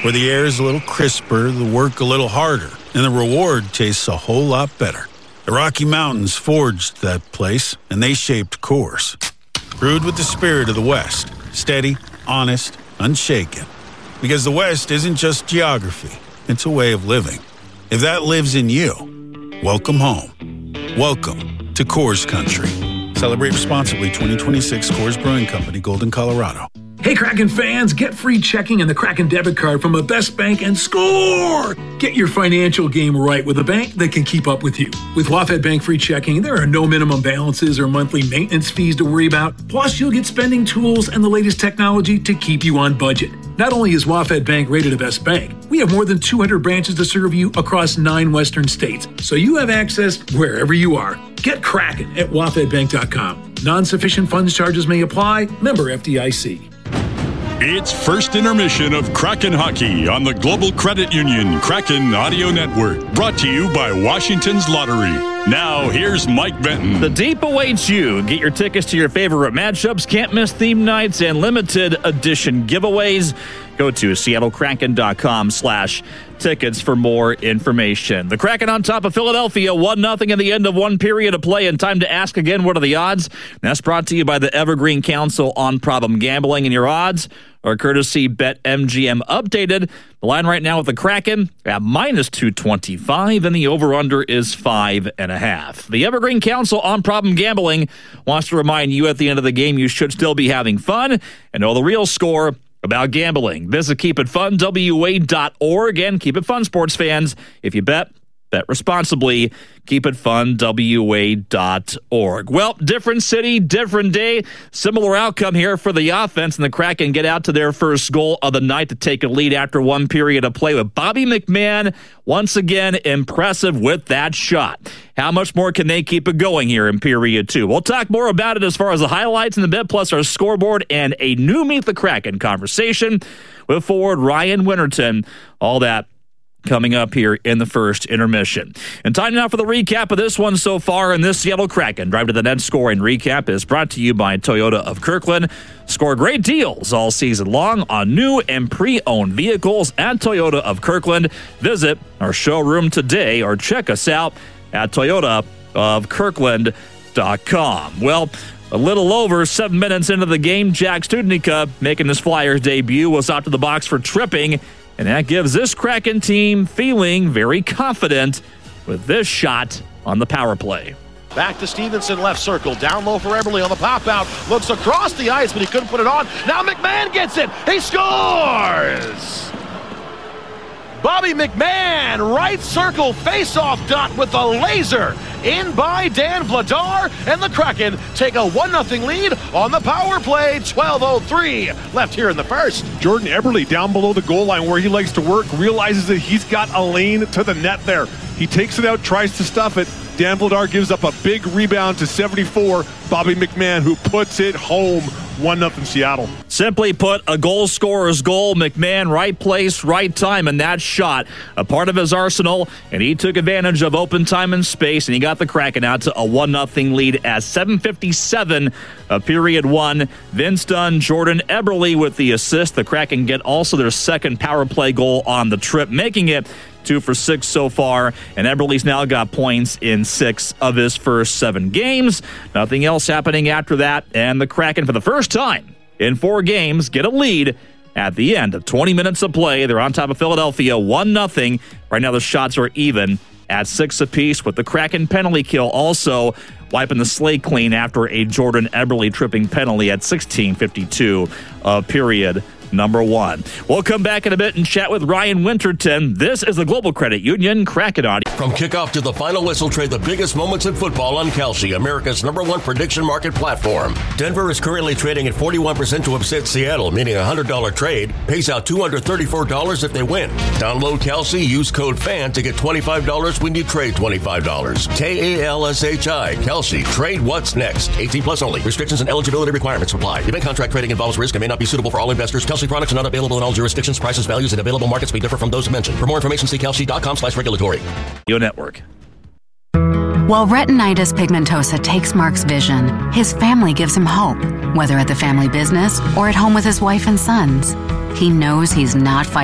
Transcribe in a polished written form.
where the air is a little crisper, the work a little harder, and the reward tastes a whole lot better. The Rocky Mountains forged that place, and they shaped Coors. Brewed with the spirit of the West, steady, honest, unshaken. Because the West isn't just geography, it's a way of living. If that lives in you, welcome home. Welcome to Coors Country. Celebrate responsibly. 2026 Coors Brewing Company, Golden, Colorado. Hey, Kraken fans, get free checking and the Kraken debit card from a best bank and score! Get your financial game right with a bank that can keep up with you. With WaFd Bank free checking, there are no minimum balances or monthly maintenance fees to worry about. Plus, you'll get spending tools and the latest technology to keep you on budget. Not only is WaFd Bank rated a best bank, we have more than 200 branches to serve you across 9 western states, so you have access wherever you are. Get Kraken at wafdbank.com. Non-sufficient funds charges may apply. Member FDIC. It's first intermission of Kraken Hockey on the Global Credit Union Kraken Audio Network. Brought to you by Washington's Lottery. Now, here's Mike Benton. The Deep awaits you. Get your tickets to your favorite matchups, can't miss theme nights, and limited edition giveaways. Go to seattlecraken.com/tickets for more information. The Kraken on top of Philadelphia, 1-0 in the end of one period of play, and time to ask again, what are the odds? That's brought to you by the Evergreen Council on Problem Gambling, and your odds are courtesy BetMGM updated. The line right now with the Kraken at -225, and the over-under is 5.5. The Evergreen Council on Problem Gambling wants to remind you at the end of the game you should still be having fun and know the real score about gambling. Visit keepitfunwa.org and keep it fun, sports fans. If you bet responsibly. keepitfunwa.org. Well, different city, different day. Similar outcome here for the offense, and the Kraken get out to their first goal of the night to take a lead after one period of play with Bobby McMahon once again impressive with that shot. How much more can they keep it going here in period 2? We'll talk more about it as far as the highlights in the bit, plus our scoreboard and a new Meet the Kraken conversation with forward Ryan Winterton. All that coming up here in the first intermission. And time now for the recap of this one so far in this Seattle Kraken Drive to the Net scoring recap is brought to you by Toyota of Kirkland. Score great deals all season long on new and pre-owned vehicles at Toyota of Kirkland. Visit our showroom today or check us out at toyotaofkirkland.com. Well, a little over 7 minutes into the game, Jack Studnicka, making his Flyers debut, was out to the box for tripping. And that gives this Kraken team feeling very confident with this shot on the power play. Back to Stevenson, left circle, down low for Eberle on the pop-out. Looks across the ice, but he couldn't put it on. Now McMahon gets it. He scores! Bobby McMahon, right circle, face-off dot with a laser. In by Dan Vladar, and the Kraken take a 1-0 lead on the power play. 12:03 left here in the first. Jordan Eberle down below the goal line where he likes to work, realizes that he's got a lane to the net there. He takes it out, tries to stuff it. Dan Vladar gives up a big rebound to 74. Bobby McMahon, who puts it home. 1-0 Seattle. Simply put, a goal scorer's goal. McMahon, right place, right time, and that shot, a part of his arsenal, and he took advantage of open time and space, and he got the Kraken out to a 1-0 lead at 7:57 of period 1. Vince Dunn, Jordan Eberle with the assist. The Kraken get also their second power play goal on the trip, making it 2 for 6 so far, and Eberle's now got points in 6 of his first 7 games. Nothing else happening after that, and the Kraken, for the first time in 4 games, get a lead at the end of 20 minutes of play. They're on top of Philadelphia, 1-0. Right now the shots are even at 6 apiece, with the Kraken penalty kill also wiping the slate clean after a Jordan Eberle tripping penalty at 16:52 of period number 1. We'll come back in a bit and chat with Ryan Winterton. This is the Global Credit Union Kraken Audio. From kickoff to the final whistle, trade the biggest moments in football on Kalshi, America's #1 prediction market platform. Denver is currently trading at 41% to upset Seattle, meaning a $100 trade pays out $234 if they win. Download Kalshi, use code FAN to get $25 when you trade $25. KALSHI, Kalshi. Trade what's next. 18 plus only. Restrictions and eligibility requirements apply. Event contract trading involves risk and may not be suitable for all investors. Kalshi products are not available in all jurisdictions. Prices, values, and available markets may differ from those mentioned. For more information, see kalshi.com/regulatory. Your network. While retinitis pigmentosa takes Mark's vision, his family gives him hope, whether at the family business or at home with his wife and sons. He knows he's not fighting